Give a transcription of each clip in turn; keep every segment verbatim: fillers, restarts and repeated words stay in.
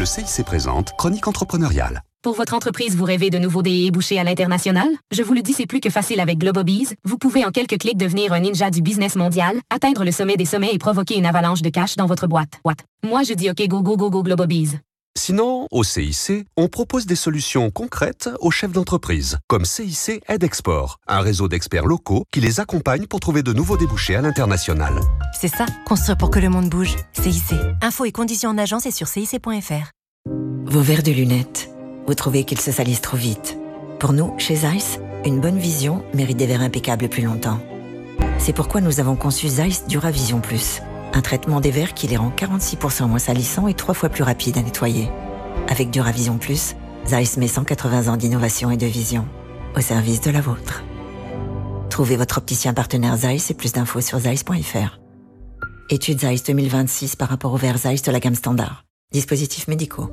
Le C I C présente Chronique entrepreneuriale. Pour votre entreprise, vous rêvez de nouveaux débouchés à l'international? Je vous le dis, c'est plus que facile avec Globobees. Vous pouvez en quelques clics devenir un ninja du business mondial, atteindre le sommet des sommets et provoquer une avalanche de cash dans votre boîte. What? Moi, je dis OK, go, go, go, go, Globobees. Sinon, au C I C, on propose des solutions concrètes aux chefs d'entreprise, comme C I C Aide Export, un réseau d'experts locaux qui les accompagne pour trouver de nouveaux débouchés à l'international. C'est ça, construire pour que le monde bouge. C I C. Infos et conditions en agence et sur C I C point F R. Vos verres de lunettes, vous trouvez qu'ils se salissent trop vite. Pour nous, chez Zeiss, une bonne vision mérite des verres impeccables plus longtemps. C'est pourquoi nous avons conçu Zeiss Duravision Plus, un traitement des verres qui les rend quarante-six pour cent moins salissants et trois fois plus rapides à nettoyer. Avec Duravision Plus, Zeiss met cent quatre-vingts ans d'innovation et de vision au service de la vôtre. Trouvez votre opticien partenaire Zeiss et plus d'infos sur zeiss point F R. Étude Zeiss deux mille vingt-six par rapport aux verres Zeiss de la gamme standard. Dispositifs médicaux.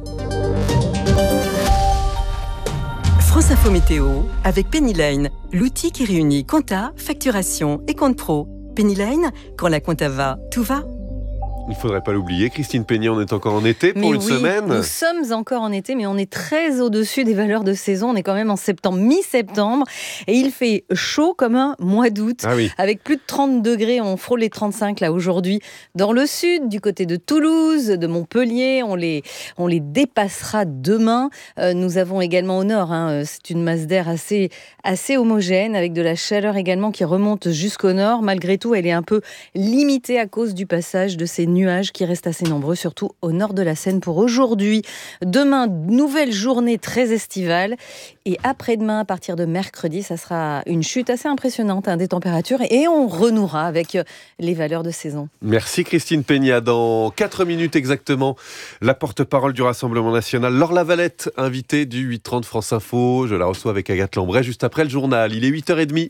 France Info Météo avec Pennyline, l'outil qui réunit compta, facturation et compte pro. Pennyline, quand la compta va, tout va. Il ne faudrait pas l'oublier, Christine Peigny, on est encore en été pour mais une oui, semaine. Nous sommes encore en été, mais on est très au-dessus des valeurs de saison. On est quand même en septembre, mi-septembre, et il fait chaud comme un mois d'août, ah oui. avec plus de trente degrés. On frôle les trente-cinq là aujourd'hui dans le sud, du côté de Toulouse, de Montpellier. On les, on les dépassera demain. Euh, nous avons également au nord, hein, c'est une masse d'air assez, assez homogène, avec de la chaleur également qui remonte jusqu'au nord. Malgré tout, elle est un peu limitée à cause du passage de ces nuages qui restent assez nombreux, surtout au nord de la Seine pour aujourd'hui. Demain, nouvelle journée très estivale. Et après-demain, à partir de mercredi, ça sera une chute assez impressionnante hein, des températures. Et on renouera avec les valeurs de saison. Merci Christine Peigny. Dans quatre minutes exactement, la porte-parole du Rassemblement National, Laure Lavalette, invitée du huit trente France Info. Je la reçois avec Agathe Lambray juste après le journal. Il est huit heures trente.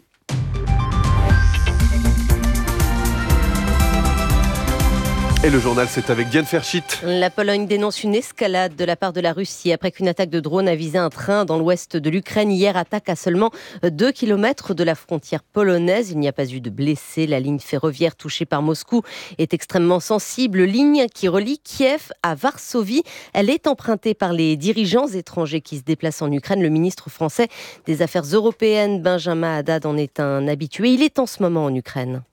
Et le journal, c'est avec Diane Ferchit. La Pologne dénonce une escalade de la part de la Russie après qu'une attaque de drone a visé un train dans l'ouest de l'Ukraine. Hier, attaque à seulement deux kilomètres de la frontière polonaise. Il n'y a pas eu de blessés. La ligne ferroviaire touchée par Moscou est extrêmement sensible. Ligne qui relie Kiev à Varsovie. Elle est empruntée par les dirigeants étrangers qui se déplacent en Ukraine. Le ministre français des Affaires européennes, Benjamin Haddad, en est un habitué. Il est en ce moment en Ukraine.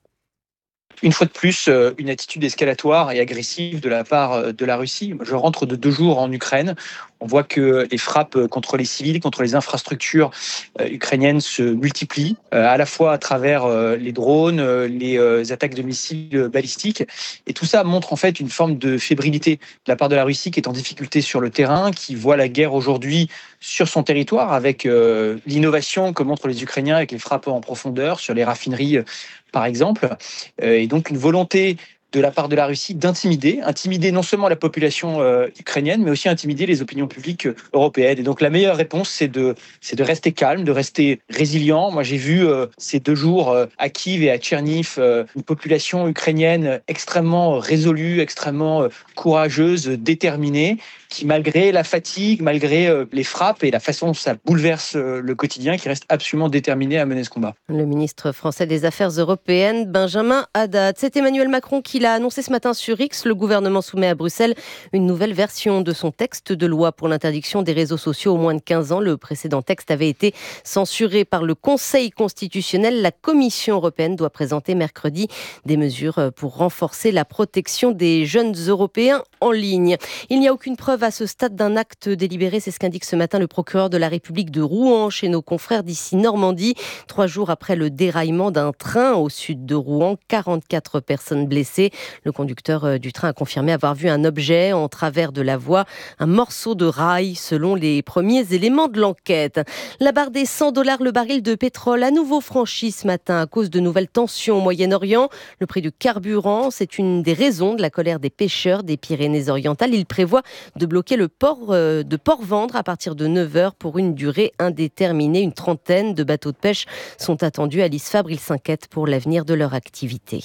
Une fois de plus, une attitude escalatoire et agressive de la part de la Russie. Je rentre de deux jours en Ukraine. On voit que les frappes contre les civils, contre les infrastructures ukrainiennes se multiplient, à la fois à travers les drones, les attaques de missiles balistiques. Et tout ça montre en fait une forme de fébrilité de la part de la Russie qui est en difficulté sur le terrain, qui voit la guerre aujourd'hui sur son territoire avec l'innovation que montrent les Ukrainiens avec les frappes en profondeur sur les raffineries par exemple, et donc une volonté de la part de la Russie d'intimider, intimider non seulement la population euh, ukrainienne, mais aussi intimider les opinions publiques euh, européennes. Et donc la meilleure réponse, c'est de, c'est de rester calme, de rester résilient. Moi, j'ai vu euh, ces deux jours euh, à Kiev et à Tcherniv euh, une population ukrainienne extrêmement résolue, extrêmement euh, courageuse, déterminée, qui malgré la fatigue, malgré euh, les frappes et la façon dont ça bouleverse euh, le quotidien, qui reste absolument déterminée à mener ce combat. Le ministre français des Affaires européennes, Benjamin Haddad. C'est Emmanuel Macron qui l'a annoncé ce matin sur X. Le gouvernement soumet à Bruxelles une nouvelle version de son texte de loi pour l'interdiction des réseaux sociaux aux moins de quinze ans. Le précédent texte avait été censuré par le Conseil constitutionnel. La Commission européenne doit présenter mercredi des mesures pour renforcer la protection des jeunes Européens en ligne. Il n'y a aucune preuve à ce stade d'un acte délibéré, c'est ce qu'indique ce matin le procureur de la République de Rouen chez nos confrères d'ici Normandie. Trois jours après le déraillement d'un train au sud de Rouen, quarante-quatre personnes blessées. Le conducteur du train a confirmé avoir vu un objet en travers de la voie, un morceau de rail selon les premiers éléments de l'enquête. La barre des cent dollars le baril de pétrole à nouveau franchie ce matin à cause de nouvelles tensions au Moyen-Orient. Le prix du carburant, c'est une des raisons de la colère des pêcheurs des Pyrénées-Orientales. Ils prévoient de bloquer le port de Port-Vendre à partir de neuf heures pour une durée indéterminée. Une trentaine de bateaux de pêche sont attendus à l'Isfabre. Ils s'inquiètent pour l'avenir de leur activité.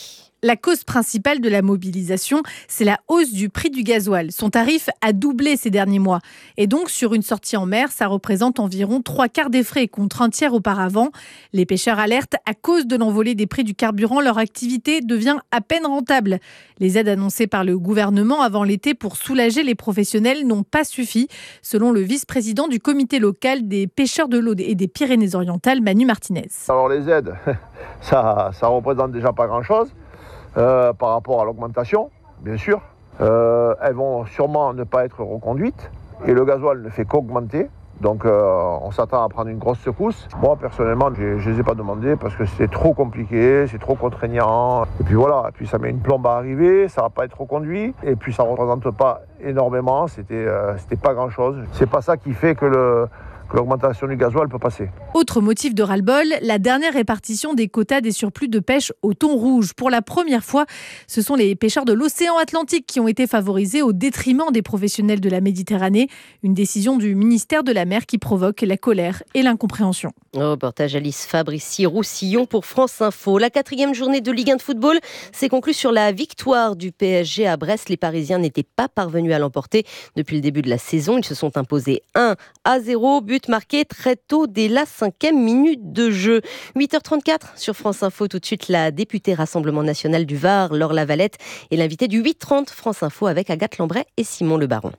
La cause principale de la mobilisation, c'est la hausse du prix du gasoil. Son tarif a doublé ces derniers mois. Et donc, sur une sortie en mer, ça représente environ trois quarts des frais contre un tiers auparavant. Les pêcheurs alertent, à cause de l'envolée des prix du carburant, leur activité devient à peine rentable. Les aides annoncées par le gouvernement avant l'été pour soulager les professionnels n'ont pas suffi, selon le vice-président du comité local des pêcheurs de l'Aude et des Pyrénées-Orientales, Manu Martinez. Alors les aides, ça ça représente déjà pas grand-chose. Euh, par rapport à l'augmentation, bien sûr. Euh, elles vont sûrement ne pas être reconduites et le gasoil ne fait qu'augmenter. Donc euh, on s'attend à prendre une grosse secousse. Moi personnellement, je ne les ai pas demandés parce que c'est trop compliqué, c'est trop contraignant. Et puis voilà, et puis ça met une plombe à arriver, ça ne va pas être reconduit. Et puis ça ne représente pas énormément, c'était, euh, c'était pas grand-chose. C'est pas ça qui fait que le... que l'augmentation du gasoil peut passer. Autre motif de ras-le-bol, la dernière répartition des quotas des surplus de pêche au thon rouge. Pour la première fois, ce sont les pêcheurs de l'océan Atlantique qui ont été favorisés au détriment des professionnels de la Méditerranée. Une décision du ministère de la Mer qui provoque la colère et l'incompréhension. Reportage Alice Fabrici-Roussillon pour France Info. La quatrième journée de Ligue un de football s'est conclue sur la victoire du P S G à Brest. Les Parisiens n'étaient pas parvenus à l'emporter depuis le début de la saison. Ils se sont imposés un à zéro. But marqué très tôt dès la cinquième minute de jeu. huit heures trente-quatre sur France Info. Tout de suite, la députée Rassemblement National du Var, Laure Lavalette, et l'invité du huit trente France Info avec Agathe Lambray et Simon Le Baron.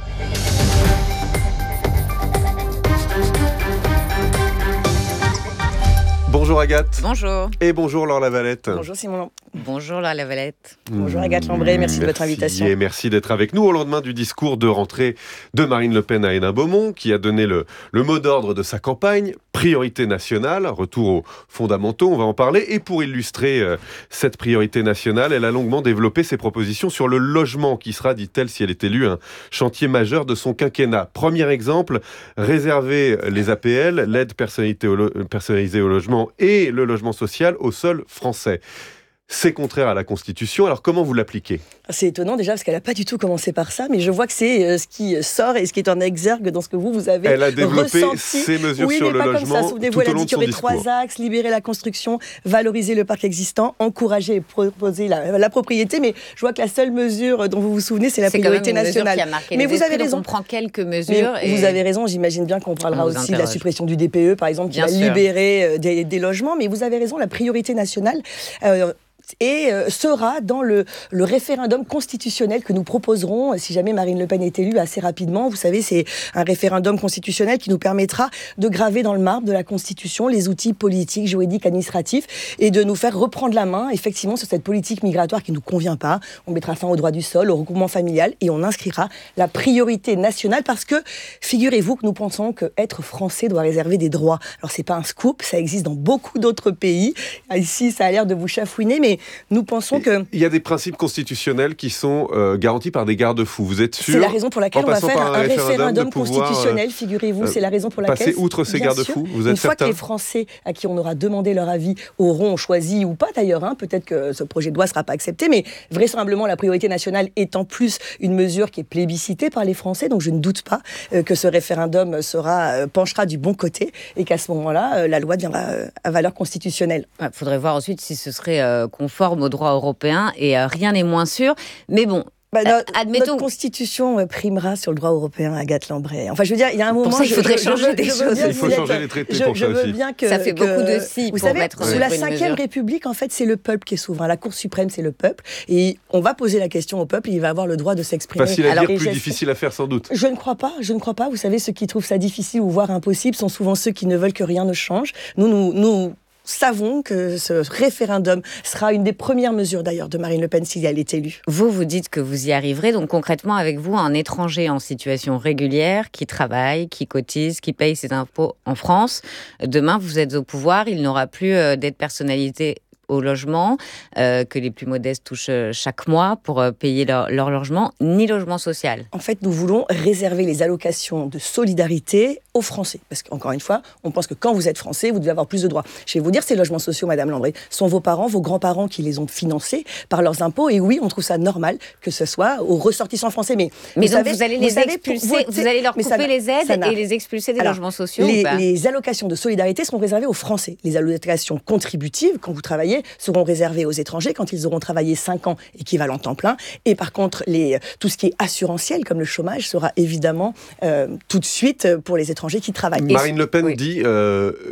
Bonjour Agathe. Bonjour. Et bonjour Laure Lavalette. Bonjour Simon. Bonjour Laure Lavalette. Bonjour Agathe merci Lambray, merci de votre invitation. Et merci d'être avec nous au lendemain du discours de rentrée de Marine Le Pen à Hénin-Beaumont, qui a donné le, le mot d'ordre de sa campagne, priorité nationale, retour aux fondamentaux, on va en parler. Et pour illustrer euh, cette priorité nationale, elle a longuement développé ses propositions sur le logement, qui sera, dit-elle, si elle est élue, un chantier majeur de son quinquennat. Premier exemple, réserver les A P L, l'aide personnalisée au, lo- personnalisée au logement, et le logement social au sol français. C'est contraire à la Constitution, alors comment vous l'appliquez ? C'est étonnant déjà parce qu'elle n'a pas du tout commencé par ça, mais je vois que c'est euh, ce qui sort et ce qui est en exergue dans ce que vous, vous avez ressenti. Elle a développé ses mesures oui, sur mais le pas logement comme ça. Souvenez-vous, elle a dit qu'il y aurait discours. trois axes, libérer la construction, valoriser le parc existant, encourager et proposer la, la propriété, mais je vois que la seule mesure dont vous vous souvenez, c'est la c'est priorité quand même une nationale. Mesure qui a marqué mais les vous esprits, avez raison. On prend quelques mesures. Mais et vous avez raison, j'imagine bien qu'on parlera aussi interroge. de la suppression du D P E, par exemple, qui bien va sûr. libérer des, des logements, mais vous avez raison, la priorité nationale... Euh, et euh, sera dans le, le référendum constitutionnel que nous proposerons si jamais Marine Le Pen est élue assez rapidement. Vous savez, c'est un référendum constitutionnel qui nous permettra de graver dans le marbre de la Constitution les outils politiques, juridiques, administratifs et de nous faire reprendre la main effectivement sur cette politique migratoire qui ne nous convient pas. On mettra fin au droit du sol, au regroupement familial et on inscrira la priorité nationale parce que figurez-vous que nous pensons qu'être français doit réserver des droits. Alors c'est pas un scoop, ça existe dans beaucoup d'autres pays. Ici, ça a l'air de vous chafouiner, mais nous pensons que... Il y a des principes constitutionnels qui sont euh, garantis par des garde-fous. Vous êtes sûr ? C'est la raison pour laquelle on va faire un, un référendum, référendum pouvoir, constitutionnel, figurez-vous. Euh, c'est la raison pour laquelle... Passer outre ces garde-fous, vous êtes Une fois certain ? que les Français, à qui on aura demandé leur avis, auront choisi, ou pas d'ailleurs, hein, peut-être que ce projet de loi ne sera pas accepté, mais vraisemblablement la priorité nationale est en plus une mesure qui est plébiscitée par les Français, donc je ne doute pas euh, que ce référendum sera, euh, penchera du bon côté et qu'à ce moment-là, euh, la loi deviendra euh, à valeur constitutionnelle. Il faudrait voir ensuite si ce serait euh, conforme au droit européen et euh, rien n'est moins sûr. Mais bon, Bah, notre, admettons... notre constitution primera sur le droit européen, Agathe Lambray. Enfin, je veux dire, il y a un moment... Pour ça, il faudrait je, changer je, des je choses. Il faut changer les traités je, pour je ça veux aussi. bien que, ça fait que, beaucoup de si vous pour savez, mettre sous la une cinquième mesure. République, en fait, c'est le peuple qui est souverain. La Cour suprême, c'est le peuple. Et on va poser la question au peuple et il va avoir le droit de s'exprimer. Facile à Alors, dire, plus j'ai... difficile à faire sans doute. Je ne crois pas, je ne crois pas. Vous savez, ceux qui trouvent ça difficile ou voire impossible sont souvent ceux qui ne veulent que rien ne change. Nous, nous... nous savons que ce référendum sera une des premières mesures d'ailleurs de Marine Le Pen si elle est élue. Vous, vous dites que vous y arriverez, donc concrètement avec vous, un étranger en situation régulière, qui travaille, qui cotise, qui paye ses impôts en France, demain vous êtes au pouvoir, il n'aura plus euh, d'aide personnalisée au logement, euh, que les plus modestes touchent chaque mois pour euh, payer leur, leur logement, ni logement social. En fait, nous voulons réserver les allocations de solidarité aux Français. Parce qu'encore une fois, on pense que quand vous êtes Français, vous devez avoir plus de droits. Je vais vous dire, ces logements sociaux, Madame Lambray, sont vos parents, vos grands-parents qui les ont financés par leurs impôts. Et oui, on trouve ça normal que ce soit aux ressortissants français. Mais, mais vous donc savez, vous allez vous les savez, expulser, voter, vous allez leur couper n'a, les aides et les expulser des Alors, logements sociaux les, ou pas ? Les allocations de solidarité seront réservées aux Français. Les allocations contributives, quand vous travaillez, salariés seront réservés aux étrangers quand ils auront travaillé cinq ans équivalent temps plein. Et par contre, les, tout ce qui est assurantiel, comme le chômage, sera évidemment euh, tout de suite pour les étrangers qui travaillent. Marine Le Pen oui. dit euh,